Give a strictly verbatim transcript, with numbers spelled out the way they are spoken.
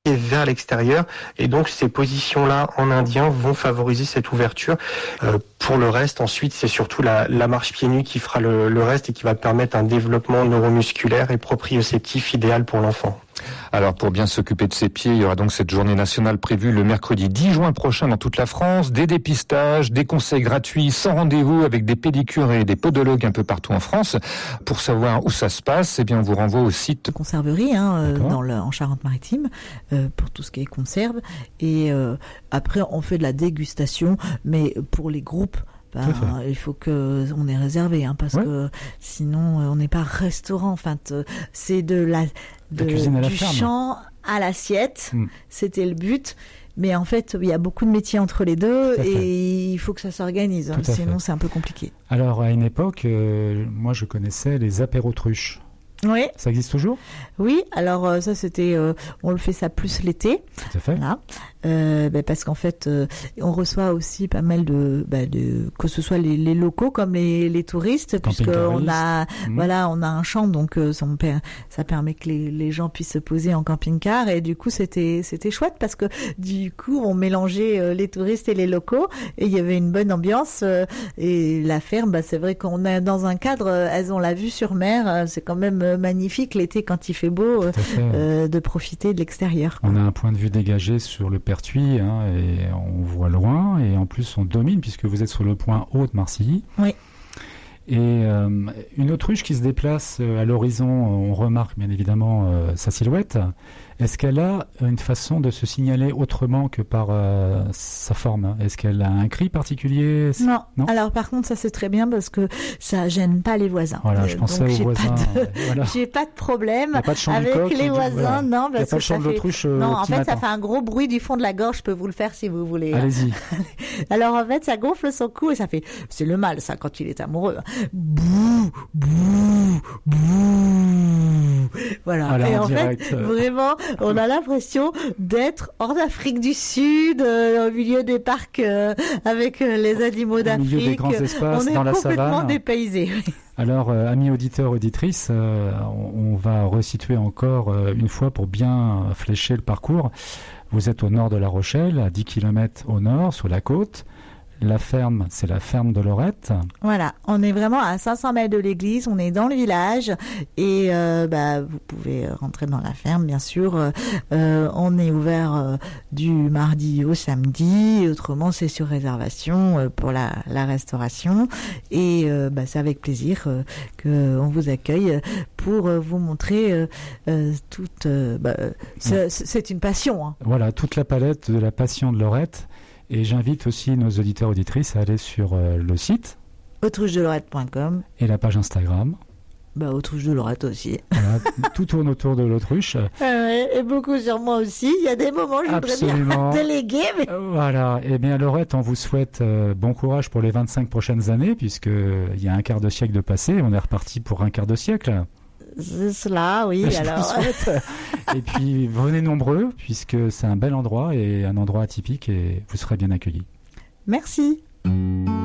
vers l'extérieur. Et donc, ces positions-là en indien vont favoriser cette ouverture. Euh, pour le reste, ensuite, c'est surtout la, la marche pieds nus qui fera le, le reste et qui va permettre un développement neuromusculaire et proprioceptif idéal pour l'enfant. Alors, pour bien s'occuper de ses pieds, il y aura donc cette journée nationale prévue le mercredi dix juin prochain dans toute la France. Des dépistages, des conseils gratuits, sans rendez-vous, avec des pédicures et des podologues un peu partout en France. Pour savoir où ça se passe, eh bien, on vous renvoie au site conserverie, hein, euh, dans le, en Charente-Maritime, euh, pour tout ce qui est conserve. Et euh, après, on fait de la dégustation, mais pour les groupes, ben, il faut que on est réservé, hein, parce ouais. que sinon on n'est pas restaurant. Enfin, c'est de la, de, la du ferme. champ à l'assiette. Mm. C'était le but. Mais en fait, il y a beaucoup de métiers entre les deux et il faut que ça s'organise. Hein, sinon, c'est un peu compliqué. Alors, à une époque, euh, moi, je connaissais les apérotruches. Oui. Ça existe toujours ? Oui. Alors euh, ça c'était, euh, on le fait ça plus l'été. Tout à fait. Voilà. Euh, ben parce qu'en fait, euh, on reçoit aussi pas mal de, ben de que ce soit les, les locaux comme les, les touristes, puisque on a, mmh. voilà, on a un champ, donc euh, ça, ça permet que les, les gens puissent se poser en camping-car et du coup c'était, c'était chouette parce que du coup on mélangeait euh, les touristes et les locaux et il y avait une bonne ambiance euh, et la ferme, ben, c'est vrai qu'on est dans un cadre, elles ont la vue sur mer, euh, c'est quand même magnifique l'été quand il fait beau euh, euh, de profiter de l'extérieur. On a un point de vue dégagé sur le Pertuis hein, et on voit loin et en plus on domine puisque vous êtes sur le point haut de Marcilly. Oui. Et euh, une autruche qui se déplace à l'horizon, on remarque bien évidemment euh, sa silhouette. Est-ce qu'elle a une façon de se signaler autrement que par euh, sa forme ? Est-ce qu'elle a un cri particulier ? Non. non. Alors par contre, ça c'est très bien parce que ça gêne pas les voisins. Voilà, je euh, pensais aux voisins. Pas de, voilà. J'ai pas de problème pas de avec coq, les voisins. Voilà. Non, parce Il y a pas que de chant ça de fait... l'autruche. Euh, non, en fait, matin. ça fait un gros bruit du fond de la gorge. Je peux vous le faire si vous voulez. Allez-y. Alors en fait, ça gonfle son cou et ça fait. C'est le mâle, ça, quand il est amoureux. Bouh, bouh, bouh. Voilà. Alors, et en direct, fait, euh... vraiment, on a l'impression d'être hors d'Afrique du Sud, euh, au milieu des parcs euh, avec euh, les animaux d'Afrique. Au milieu des grands espaces, on est dans la complètement savane. dépaysés. Alors, euh, amis auditeurs, auditrices, euh, on, on va resituer encore euh, une fois pour bien flécher le parcours. Vous êtes au nord de La Rochelle, à dix kilomètres au nord, sur la côte. La ferme, c'est la ferme de Lorette. Voilà, on est vraiment à cinq cents mètres de l'église, on est dans le village et euh, bah, vous pouvez rentrer dans la ferme, bien sûr. Euh, on est ouvert euh, du mardi au samedi, autrement c'est sur réservation euh, pour la, la restauration. Et euh, bah, c'est avec plaisir euh, qu'on vous accueille pour euh, vous montrer euh, euh, toute... Euh, bah, c'est, c'est une passion. Hein. Voilà, toute la palette de la passion de Lorette. Et j'invite aussi nos auditeurs auditrices à aller sur euh, le site autruche de lorette point com et la page Instagram. Bah, autruche de Lorette aussi. Voilà, tout tourne autour de l'autruche. Ouais, et beaucoup sur moi aussi. Il y a des moments où je Absolument. voudrais bien déléguer. Mais... Voilà. Eh bien, Lorette, on vous souhaite euh, bon courage pour les vingt-cinq prochaines années, puisqu'il y a un quart de siècle de passé. On est reparti pour un quart de siècle. C'est cela, oui. Je alors. Et puis, venez nombreux, puisque c'est un bel endroit et un endroit atypique et vous serez bien accueillis. Merci.